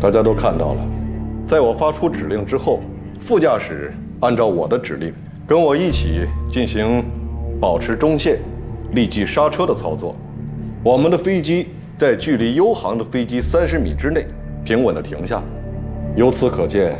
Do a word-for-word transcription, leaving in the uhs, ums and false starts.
大家都看到了，在我发出指令之后，副驾驶按照我的指令，跟我一起进行保持中线、立即刹车的操作。我们的飞机在距离优航的飞机三十米之内平稳地停下。由此可见，